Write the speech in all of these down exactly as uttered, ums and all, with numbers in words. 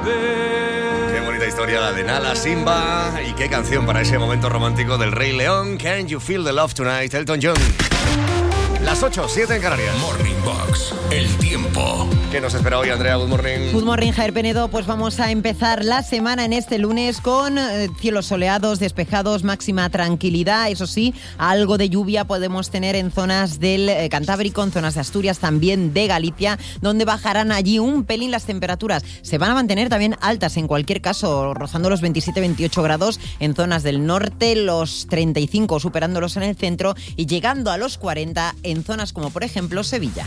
Qué bonita historia la de Nala, Simba, y qué canción para ese momento romántico del Rey León. Can You Feel the Love Tonight, Elton John. Las ocho, siete en Canarias. Morning Box, el tiempo. ¿Qué nos espera hoy, Andrea? Good morning. Good morning, Javier Penedo. Pues vamos a empezar la semana en este lunes con eh, cielos soleados, despejados, máxima tranquilidad. Eso sí, algo de lluvia podemos tener en zonas del eh, Cantábrico, en zonas de Asturias, también de Galicia, donde bajarán allí un pelín las temperaturas. Se van a mantener también altas, en cualquier caso, rozando los veintisiete veintiocho grados en zonas del norte, los treinta y cinco superándolos en el centro y llegando a los cuarenta en zonas como, por ejemplo, Sevilla.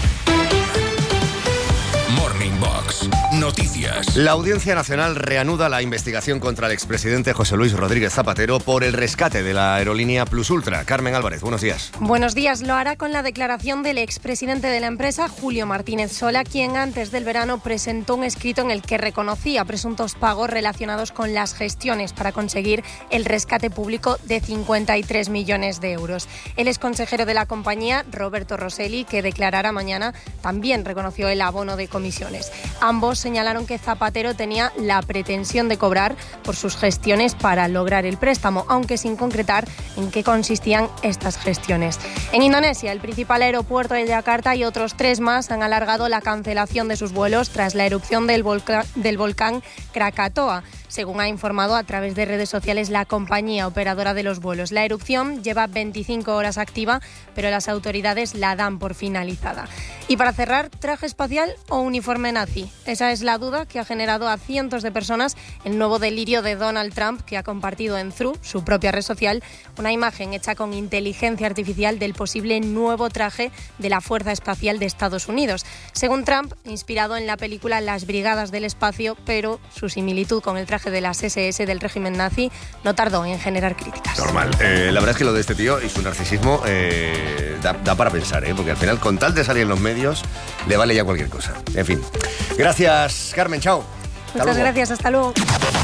Morning Box, noticias. La Audiencia Nacional reanuda la investigación contra el expresidente José Luis Rodríguez Zapatero por el rescate de la aerolínea Plus Ultra. Carmen Álvarez, buenos días. Buenos días. Lo hará con la declaración del expresidente de la empresa, Julio Martínez Sola, quien antes del verano presentó un escrito en el que reconocía presuntos pagos relacionados con las gestiones para conseguir el rescate público de cincuenta y tres millones de euros. El exconsejero de la compañía, Roberto Rosselli, que declarará mañana, también reconoció el abono de comisiones. Ambos señalaron que Zapatero tenía la pretensión de cobrar por sus gestiones para lograr el préstamo, aunque sin concretar en qué consistían estas gestiones. En Indonesia, el principal aeropuerto de Yakarta y otros tres más han alargado la cancelación de sus vuelos tras la erupción del volcán, del volcán Krakatoa, según ha informado a través de redes sociales la compañía operadora de los vuelos. La erupción lleva veinticinco horas activa, pero las autoridades la dan por finalizada. Y para cerrar, ¿traje espacial o uniforme nazi? Esa es la duda que ha generado a cientos de personas el nuevo delirio de Donald Trump, que ha compartido en Threads, su propia red social, una imagen hecha con inteligencia artificial del posible nuevo traje de la Fuerza Espacial de Estados Unidos. Según Trump, inspirado en la película Las Brigadas del Espacio, pero su similitud con el traje de las ese ese del régimen nazi no tardó en generar críticas. Normal. Eh, la verdad es que lo de este tío y su narcisismo eh, da, da para pensar, ¿eh? Porque al final, con tal de salir en los medios, le vale ya cualquier cosa. En fin. Gracias, Carmen. Chao. Muchas gracias. Hasta luego.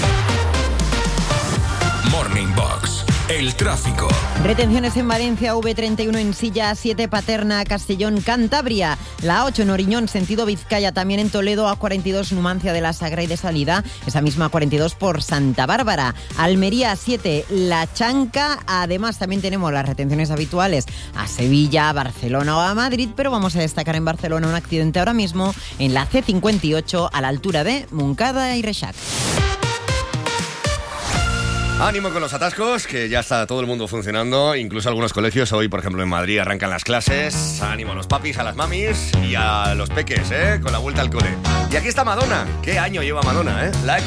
Morning Box, el tráfico. Retenciones en Valencia, V treinta y uno en Silla, siete Paterna, Castellón, Cantabria. La ocho en Oriñón, sentido Vizcaya, también en Toledo, A cuarenta y dos Numancia de la Sagra y de salida. Esa misma cuarenta y dos por Santa Bárbara. Almería, siete, La Chanca. Además, también tenemos las retenciones habituales a Sevilla, a Barcelona o a Madrid, pero vamos a destacar en Barcelona un accidente ahora mismo en la C cincuenta y ocho a la altura de Montcada y Reixac. Ánimo con los atascos, que ya está todo el mundo funcionando, incluso algunos colegios. Hoy, por ejemplo, en Madrid arrancan las clases. Ánimo a los papis, a las mamis y a los peques, ¿eh? Con la vuelta al cole. Y aquí está Madonna. ¿Qué año lleva Madonna, eh? La